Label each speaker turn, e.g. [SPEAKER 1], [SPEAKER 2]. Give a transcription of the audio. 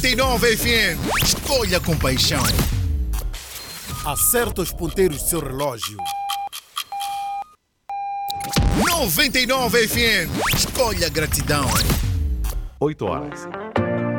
[SPEAKER 1] 99 FM. Escolha com paixão.
[SPEAKER 2] Acerta os ponteiros do seu relógio.
[SPEAKER 1] 99 FM. Escolha gratidão.
[SPEAKER 3] 8 horas.